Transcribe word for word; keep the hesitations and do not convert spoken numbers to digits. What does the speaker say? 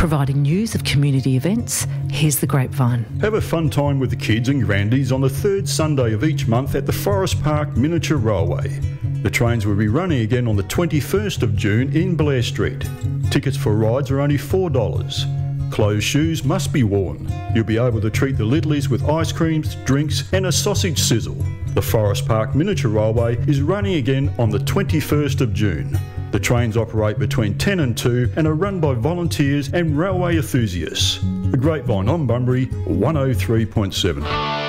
Providing news of community events, here's The Grapevine. Have a fun time with the kids and grandies on the third Sunday of each month at the Forest Park Miniature Railway. The trains will be running again on the twenty-first of June in Blair Street. Tickets for rides are only four dollars. Closed shoes must be worn. You'll be able to treat the Lidleys with ice creams, drinks and a sausage sizzle. The Forest Park Miniature Railway is running again on the twenty-first of June. The trains operate between ten and two and are run by volunteers and railway enthusiasts. The Grapevine on Bunbury, one oh three point seven.